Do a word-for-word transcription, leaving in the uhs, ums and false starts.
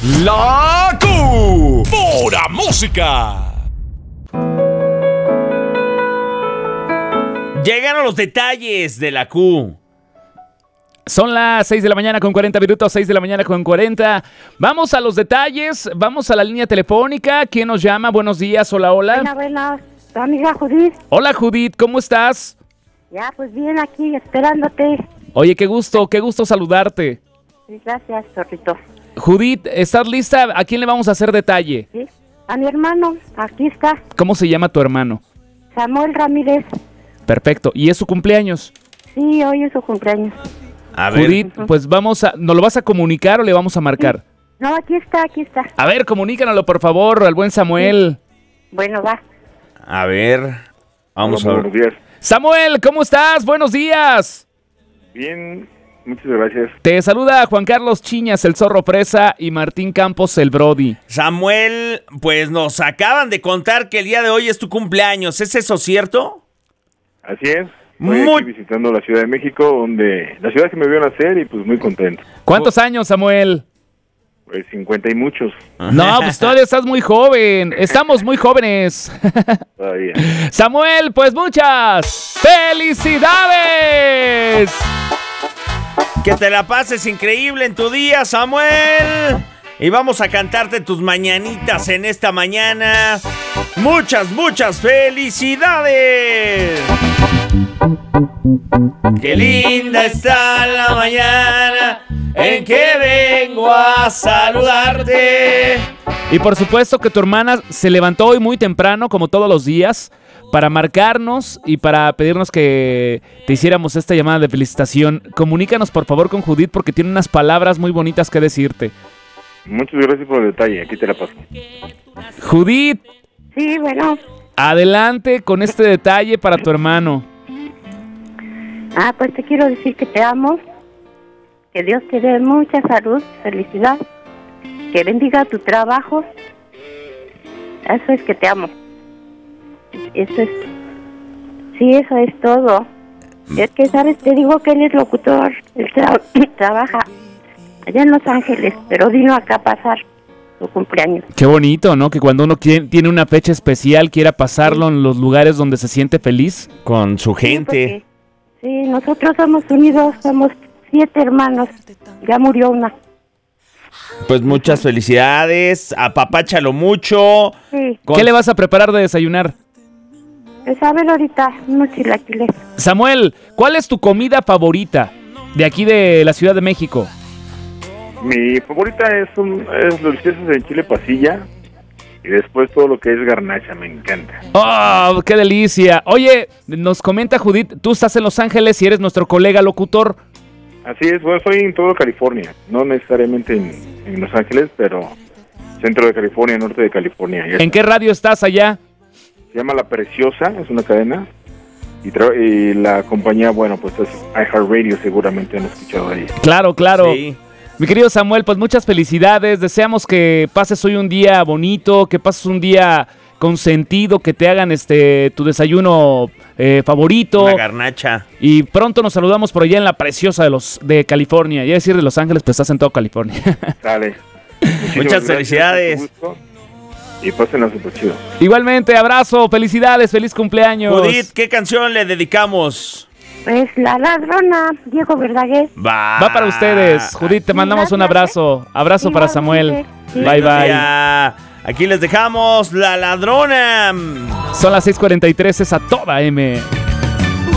La Q. Pura música. Llegaron los detalles de la Q. Son las seis de la mañana con cuarenta minutos, seis de la mañana con cuarenta. Vamos a los detalles, vamos a la línea telefónica. ¿Quién nos llama? Buenos días, hola, hola. Buenas, buenas. Tu amiga Judith. Hola, Judith, ¿cómo estás? Ya, pues bien, aquí esperándote. Oye, qué gusto, qué gusto saludarte. Sí, gracias, Torrito. Judith, ¿estás lista? ¿A quién le vamos a hacer detalle? Sí, a mi hermano, aquí está, ¿Cómo se llama tu hermano? Samuel Ramírez. Perfecto, ¿y es su cumpleaños? Sí, hoy es su cumpleaños. A ver. Judith, pues vamos a... ¿nos lo vas a comunicar o le vamos a marcar? No, aquí está, aquí está. A ver, comunícanoslo, por favor, al buen Samuel. Bueno, va. A ver. Vamos Hola, a ver. buenos días. Samuel, ¿cómo estás? Buenos días. Bien, muchas gracias. Te saluda Juan Carlos Chiñas, el Zorro Fresa, y Martín Campos, el Brody. Samuel, pues nos acaban de contar que el día de hoy es tu cumpleaños. ¿Es eso cierto? Así es. Estoy Muy- aquí visitando la Ciudad de México, donde la ciudad que me vio nacer y pues muy contento. ¿Cuántos años, Samuel? Pues cincuenta y muchos No, pues todavía estás muy joven. Estamos muy jóvenes. todavía. Samuel, pues muchas felicidades. Que te la pases increíble en tu día, Samuel. Y vamos a cantarte tus mañanitas en esta mañana. Muchas, muchas felicidades. Qué linda está la mañana en que vengo a saludarte. Y por supuesto que tu hermana se levantó hoy muy temprano, como todos los días, para marcarnos y para pedirnos que te hiciéramos esta llamada de felicitación. Comunícanos por favor con Judith porque tiene unas palabras muy bonitas que decirte. Muchas gracias por el detalle, aquí te la paso. Judith, Sí, bueno. adelante con este detalle para tu hermano. Ah, pues te quiero decir que te amo. Que Dios te dé mucha salud, felicidad. Que bendiga tu trabajo. Eso es que te amo. Eso es... Sí, eso es todo. Es que, ¿sabes? Te digo que él es locutor. Él tra- trabaja allá en Los Ángeles, pero vino acá a pasar su cumpleaños. Qué bonito, ¿no? Que cuando uno qui- tiene una fecha especial quiera pasarlo en los lugares donde se siente feliz. Con su Sí, gente. porque- Sí, nosotros somos unidos, somos siete hermanos. Ya murió una. Pues muchas felicidades. Apapáchalo mucho. Sí, Con- ¿Qué le vas a preparar de desayunar? pues a ver ahorita, unos chilaquiles. Samuel, ¿cuál es tu comida favorita de aquí de la Ciudad de México? Mi favorita es, un, es los quesos en chile pasilla y después todo lo que es garnacha, me encanta. ¡Oh, qué delicia! Oye, nos comenta Judith, tú estás en Los Ángeles y eres nuestro colega locutor. Así es, bueno, soy en todo California, no necesariamente en, en Los Ángeles, pero centro de California, norte de California. Ya ¿En está. qué radio estás allá? Se llama La Preciosa, es una cadena. Y, tra- y la compañía, bueno, pues es iHeartRadio, seguramente han escuchado ahí. Claro, claro. Sí. Mi querido Samuel, pues muchas felicidades. Deseamos que pases hoy un día bonito, que pases un día con sentido, que te hagan este tu desayuno eh, favorito. Una garnacha. Y pronto nos saludamos por allá en La Preciosa de los de California. Ya decir de Los Ángeles, pues estás en todo California. Dale. Muchas felicidades. mucho gusto. Y pásenla súper chido. Igualmente, abrazo, felicidades, feliz cumpleaños. Judith, ¿qué canción le dedicamos? Pues La Ladrona, Diego Verdaguer. Va. Va para ustedes. Judith, te Sí, mandamos un gracias, abrazo. Abrazo para Samuel. Sí. Bye, bye. Ya. Aquí les dejamos La Ladrona. Son las seis cuarenta y tres, es a toda M.